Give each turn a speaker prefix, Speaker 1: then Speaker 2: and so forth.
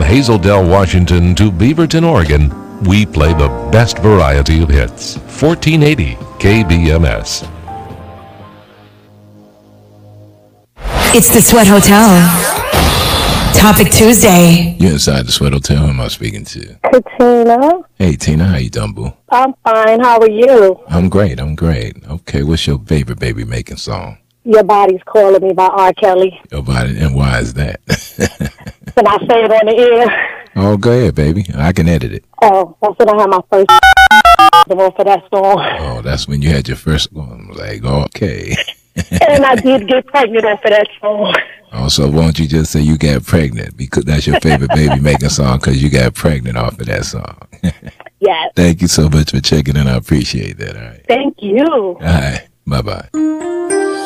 Speaker 1: Hazeldale, Washington to Beaverton, Oregon, we play the best variety of hits. 1480 KBMS.
Speaker 2: It's the Sweat Hotel. Topic Tuesday.
Speaker 3: You're inside the Sweat Hotel. Who am I speaking to?
Speaker 4: Katina.
Speaker 3: Hey, Tina. How you doing, boo?
Speaker 4: I'm fine. How are you?
Speaker 3: I'm great. Okay, what's your favorite baby making song?
Speaker 4: Your Body's Calling Me by R. Kelly.
Speaker 3: Your Body, and why is that?
Speaker 4: Can I say it on the air?
Speaker 3: Oh, go ahead, baby. I can edit it.
Speaker 4: Oh, that's when I had my first for that song.
Speaker 3: Oh, that's when you had your first one. I was like, okay.
Speaker 4: And I did get pregnant off of that song.
Speaker 3: Oh, so won't you just say you got pregnant because that's your favorite baby making song because you got pregnant off of that song?
Speaker 4: Yes.
Speaker 3: Thank you so much for checking in. I appreciate that. All right.
Speaker 4: Thank you.
Speaker 3: All right. Bye-bye.